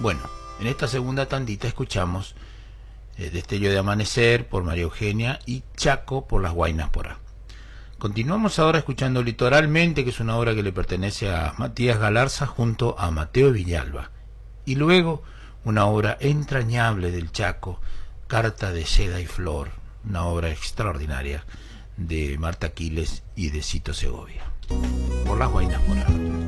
Bueno, en esta segunda tandita escuchamos Destello de Amanecer por María Eugenia y Chaco por Las Guainas Porá. Continuamos ahora escuchando Litoralmente, que es una obra que le pertenece a Matías Galarza junto a Mateo Villalba. Y luego una obra entrañable del Chaco, Carta de Seda y Flor, una obra extraordinaria de Marta Quiles y de Cito Segovia, por Las Guainas Porá.